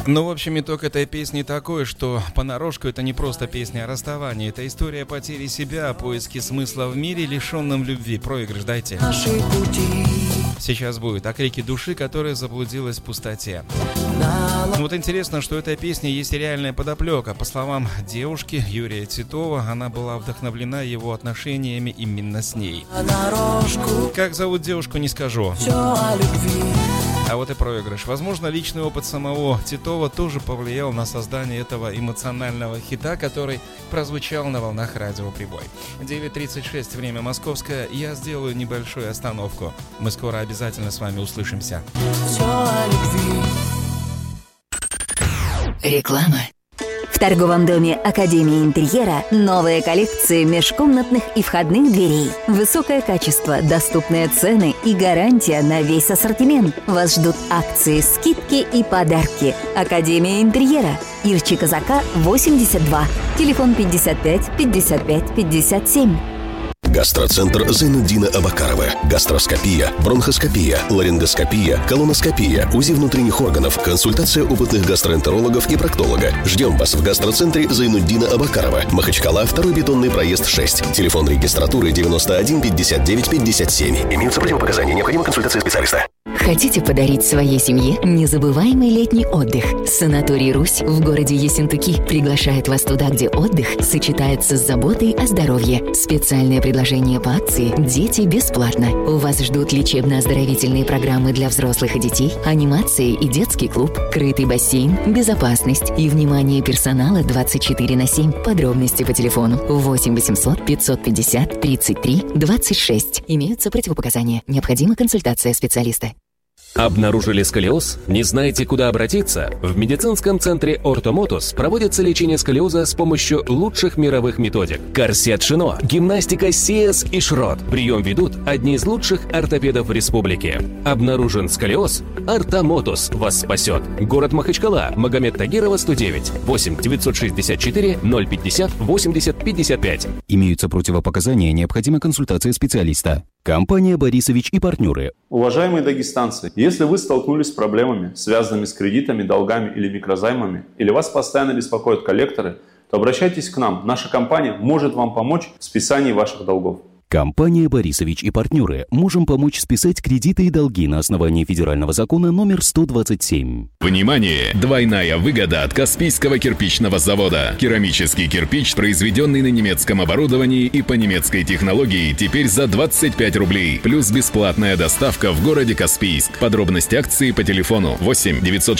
Ну, в общем, итог этой песни такой, что понарошку это не просто песня о расставании, это история потери себя, поиски смысла в мире, лишенном любви. Проигрыш дайте. Сейчас будет о крике души, которая заблудилась в пустоте. Вот интересно, что этой песне есть реальная подоплека. По словам девушки Юрия Титова, она была вдохновлена его отношениями именно с ней. Как зовут девушку, не скажу. А вот и проигрыш. Возможно, личный опыт самого Титова тоже повлиял на создание этого эмоционального хита, который прозвучал на волнах радио «Прибой». 9:36, время московское. Я сделаю небольшую остановку. Мы скоро обязательно с вами услышимся. Реклама. В торговом доме Академии интерьера новые коллекции межкомнатных и входных дверей. Высокое качество, доступные цены и гарантия на весь ассортимент. Вас ждут акции, скидки и подарки. Академия интерьера. Ирчи Казака, 82. Телефон 55 55 57. Гастроцентр Зайнуддина Абакарова. Гастроскопия, бронхоскопия, ларингоскопия, колоноскопия, УЗИ внутренних органов, консультация опытных гастроэнтерологов и проктолога. Ждем вас в гастроцентре Зайнуддина Абакарова. Махачкала, 2-й бетонный проезд 6. Телефон регистратуры 91 59 57. Имеются противопоказания. Необходима консультация специалиста. Хотите подарить своей семье незабываемый летний отдых? Санаторий «Русь» в городе Ессентуки приглашает вас туда, где отдых сочетается с заботой о здоровье. Специальное предложение по акции «Дети бесплатно». У вас ждут лечебно-оздоровительные программы для взрослых и детей, анимации и детский клуб, крытый бассейн, безопасность и внимание персонала 24/7. Подробности по телефону 8 800 550 33 26. Имеются противопоказания. Необходима консультация специалиста. Обнаружили сколиоз? Не знаете, куда обратиться? В медицинском центре «Ортомотус» проводится лечение сколиоза с помощью лучших мировых методик. Корсет Шино, гимнастика Сиэс и Шрот. Прием ведут одни из лучших ортопедов в республике. Обнаружен сколиоз? «Ортомотус» вас спасет. Город Махачкала, Магомед Тагирова, 109. 8 964 050 80 55. Имеются противопоказания, необходима консультация специалиста. Компания «Борисович и партнеры». Уважаемые дагестанцы, если вы столкнулись с проблемами, связанными с кредитами, долгами или микрозаймами, или вас постоянно беспокоят коллекторы, то обращайтесь к нам. Наша компания может вам помочь в списании ваших долгов. Компания «Борисович и партнеры». Можем помочь списать кредиты и долги на основании федерального закона номер 127. Внимание! Двойная выгода от Каспийского кирпичного завода. Керамический кирпич, произведенный на немецком оборудовании и по немецкой технологии, теперь за 25 рублей. Плюс бесплатная доставка в городе Каспийск. Подробности акции по телефону 8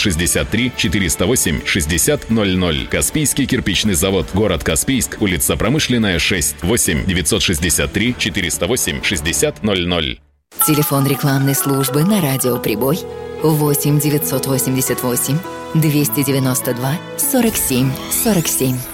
963 408 60 00. Каспийский кирпичный завод. Город Каспийск. Улица Промышленная, 6. 8 963 408 60 00. Телефон рекламной службы на радио «Прибой» 8 988 292 47 47.